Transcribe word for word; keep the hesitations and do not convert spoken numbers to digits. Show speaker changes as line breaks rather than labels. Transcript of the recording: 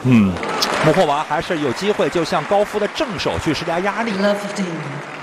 嗯，穆霍娃还是有机会就向高夫的正手去施加压力。